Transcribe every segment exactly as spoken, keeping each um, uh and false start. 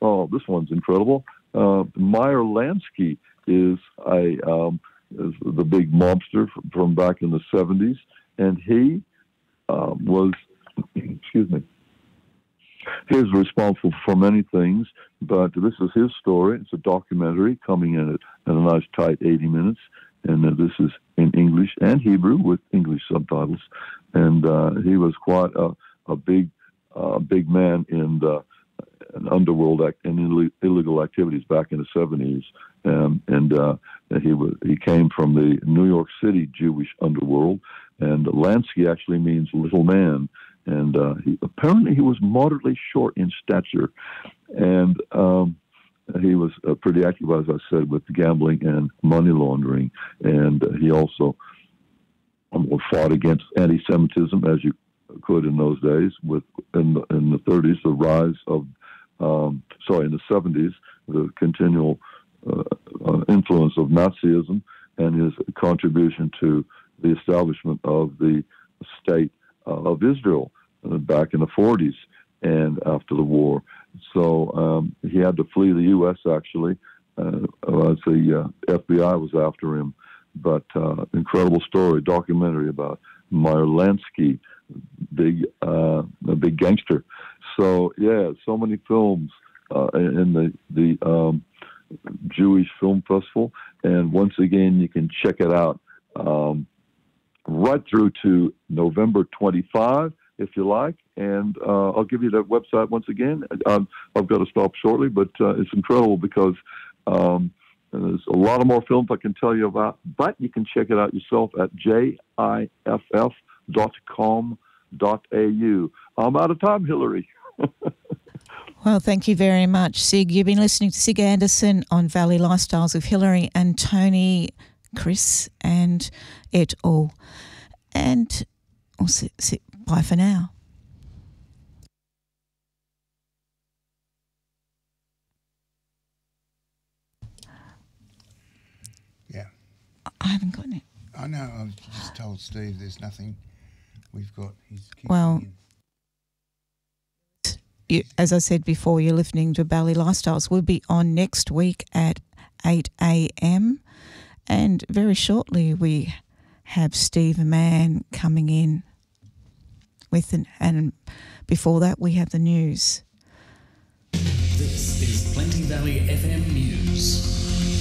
oh, this one's incredible. Uh, Meyer Lansky is a um, is the big mobster from, from back in the seventies, and he uh, was, excuse me, he was responsible for many things, but this is his story. It's a documentary coming in at, at a nice tight eighty minutes, and uh, this is in English and Hebrew with English subtitles, and uh, he was quite a, a big, uh, big man in the in underworld act, and in illegal activities back in the seventies, um, and uh, he was he came from the New York City Jewish underworld, and Lansky actually means little man, and uh, he, apparently he was moderately short in stature, and um, he was uh, pretty active, as I said, with gambling and money laundering, and uh, he also um, fought against anti-Semitism, as you could in those days. With in the, in the thirties, the rise of Um, sorry, in the seventies, the continual uh, uh, influence of Nazism and his contribution to the establishment of the state uh, of Israel uh, back in the forties and after the war. So um, he had to flee the U S actually, uh, as the uh, F B I was after him. But uh, incredible story, documentary about Meyer Lansky, big, uh, a big gangster. So yeah, so many films uh, in the the um, Jewish Film Festival, and once again, you can check it out um, right through to November twenty-fifth, if you like. And uh, I'll give you that website once again. I've, I've got to stop shortly, but uh, it's incredible because um, there's a lot of more films I can tell you about, but you can check it out yourself at J I F F dot com dot A U. I'm out of time, Hillary. Well, thank you very much, Sig. You've been listening to Sig Anderson on Valley Lifestyles with Hillary and Tony, Chris and et al. And we'll see, see, bye for now. Yeah. I haven't got it. I know. I just told Steve there's nothing we've got. He's well, in. You, as I said before, you're listening to Valley Lifestyles. We'll be on next week at eight a.m. And very shortly we have Steve Mann coming in with an, and before that we have the news. This is Plenty Valley F M News.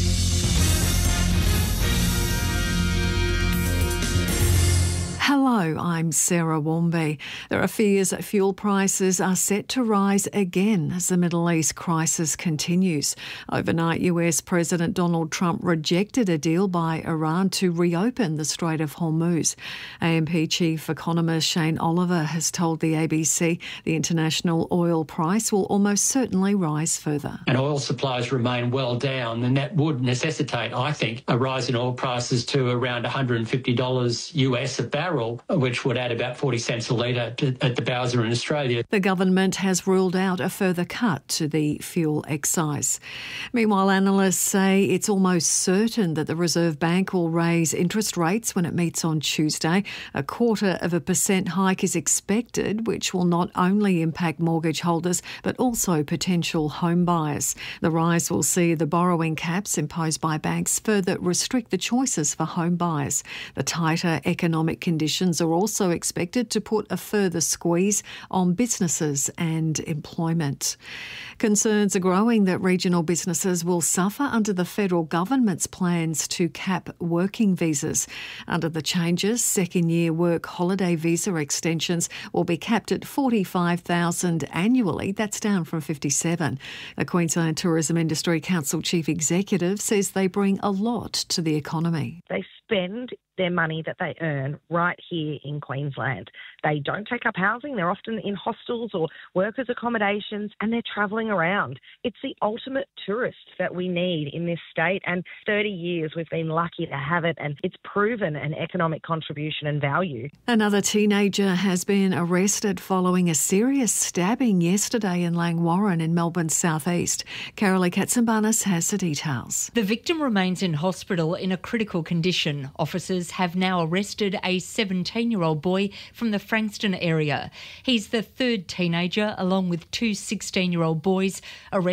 Hello, I'm Sarah Warmby. There are fears that fuel prices are set to rise again as the Middle East crisis continues. Overnight, U S President Donald Trump rejected a deal by Iran to reopen the Strait of Hormuz. A M P chief economist Shane Oliver has told the A B C the international oil price will almost certainly rise further. And oil supplies remain well down, and that would necessitate, I think, a rise in oil prices to around one hundred fifty dollars U S a barrel, which would add about forty cents a litre to, at the Bowser in Australia. The government has ruled out a further cut to the fuel excise. Meanwhile, analysts say it's almost certain that the Reserve Bank will raise interest rates when it meets on Tuesday. A quarter of a percent hike is expected, which will not only impact mortgage holders but also potential home buyers. The rise will see the borrowing caps imposed by banks further restrict the choices for home buyers. The tighter economic conditions are also expected to put a further squeeze on businesses and employment. Concerns are growing that regional businesses will suffer under the federal government's plans to cap working visas. Under the changes, second-year work holiday visa extensions will be capped at forty-five thousand dollars annually. That's down from fifty-seven. The Queensland Tourism Industry Council Chief Executive says they bring a lot to the economy. They spend their money that they earn right here in Queensland. They don't take up housing. They're often in hostels or workers' accommodations, and they're travelling around. It's the ultimate tourist that we need in this state, and thirty years we've been lucky to have it, and it's proven an economic contribution and value. Another teenager has been arrested following a serious stabbing yesterday in Langwarrin in Melbourne's southeast. Carolee Katsimbanis has the details. The victim remains in hospital in a critical condition. Officers have now arrested a seventeen-year-old boy from the Frankston area. He's the third teenager, along with two sixteen-year-old boys, arrested